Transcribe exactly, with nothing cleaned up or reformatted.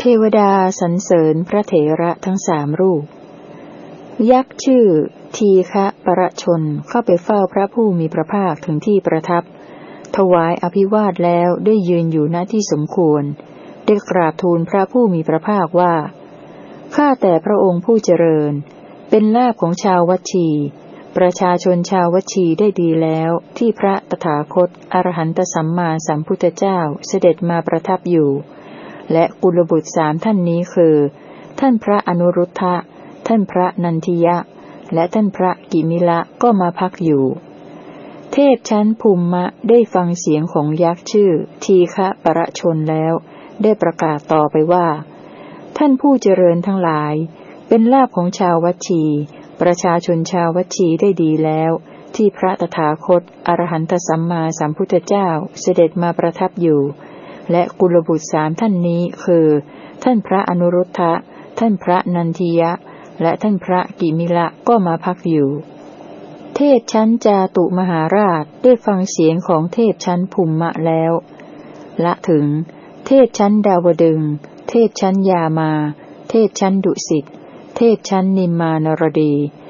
เทวดาสรรเสริญพระเถระทั้งสามรูปยักษ์ชื่อทีฆะปรชนเข้าไปเฝ้าพระผู้มีพระภาคถึงที่ประทับถวายอภิวาทแล้วได้ยืนอยู่ณที่สมควรได้กราบทูลพระผู้มีพระภาคว่าข้าแต่พระองค์ผู้เจริญเป็นลาภของชาววัชชีประชาชนชาววัชชีได้ดีแล้วที่พระตถาคตอรหันตสัมมาสัมพุทธเจ้าเสด็จมาประทับอยู่และกุลบุตรสามท่านนี้คือท่านพระอนุรุทธะท่านพระนันทิยะและท่านพระกิมิละก็มาพักอยู่เทพชั้นภูมิมะได้ฟังเสียงของยักษ์ชื่อทีฆะปรชนแล้วได้ประกาศต่อไปว่าท่านผู้เจริญทั้งหลายเป็นลาภของชาววัชชีประชาชนชาววัชชีได้ดีแล้วที่พระตถาคตอรหันตสัมมาสัมพุทธเจ้าเสด็จมาประทับอยู่และกุลบุตรสามท่านนี้คือท่านพระอนุรุทธะท่านพระนันทิยะและท่านพระกิมิละก็มาพักอยู่เทพชั้นจาตุมหาราชได้ฟังเสียงของเทพชั้นภูมิมะแล้วละถึงเทพชั้นดาวดึงส์เทพชั้นยามาเทพชั้นดุสิตเทพชั้นนิมมานรดี